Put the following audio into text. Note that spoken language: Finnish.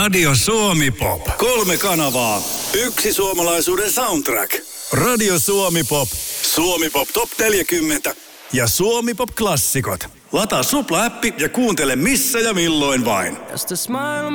Radio Suomi Pop. 3 kanavaa, yksi suomalaisuuden soundtrack. Radio Suomi Pop, Suomi Pop Top 40 ja Suomi Pop Klassikot. Lataa Supla-appi ja kuuntele missä ja milloin vain. Just a smile